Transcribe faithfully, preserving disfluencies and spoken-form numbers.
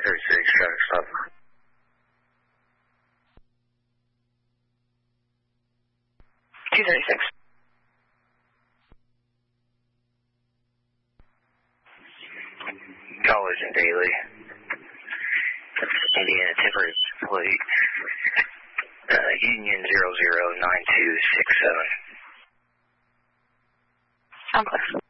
thirty-six, traffic stop. two thirty-six. College and Daily. Indiana temporary plate. Uh, Union zero zero nine two six seven. Sound clear.